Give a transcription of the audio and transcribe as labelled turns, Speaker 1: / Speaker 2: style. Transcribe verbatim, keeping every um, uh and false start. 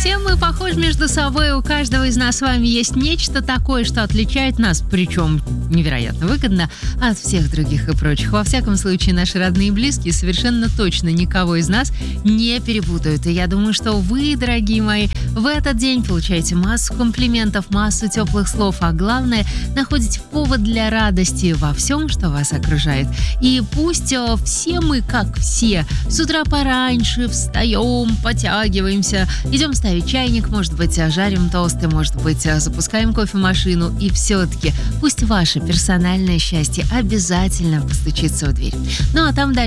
Speaker 1: Все мы похожи между собой, у каждого из нас с вами есть нечто такое, что отличает нас, причем невероятно выгодно, от всех других и прочих. Во всяком случае, наши родные и близкие совершенно точно никого из нас не перепутают. И я думаю, что вы, дорогие мои, в этот день получаете массу комплиментов, массу теплых слов, а главное, находите повод для радости во всем, что вас окружает. И пусть э, все мы, как все, с утра пораньше встаем, потягиваемся, идем ставить чайник, может быть, жарим тосты, может быть, запускаем кофемашину. И все-таки пусть ваше персональное счастье обязательно постучится в дверь. Ну а там дальше